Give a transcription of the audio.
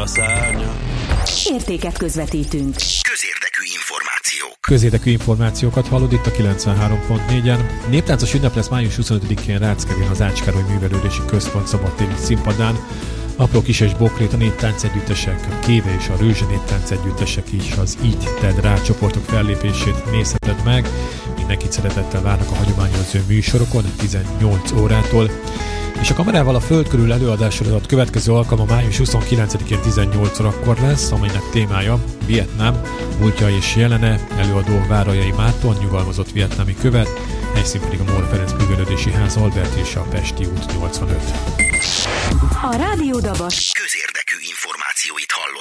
a szárnya. Értéket közvetítünk. Közérdekű információk. Közérdekű információkat hallod itt a 93.4-en. Néptáncos ünnep lesz május 25-én Ráckevén az Ács Károly Művelődési Központ szabadtéri színpadán. Apró Kis és Bokréta a néptáncegyüttesek, a Kéve és a Rőzse néptáncegyüttesek is az Így Tedd Rá csoportok fellépését nézheted meg. Mindenkit szeretettel várnak a hagyományőrző műsorokon 18 órától. És a kamerával a föld körül előadásra következő alkalma május 29-én 18 órakor lesz, amelynek témája Vietnám, múltja és jelene, előadó Várajai Márton, nyugalmazott vietnámi követ, helyszín pedig a Mór Ferenc Művelődési Ház Albert és a Pesti út 85. A Rádió Dabas közérdekű információit hallott.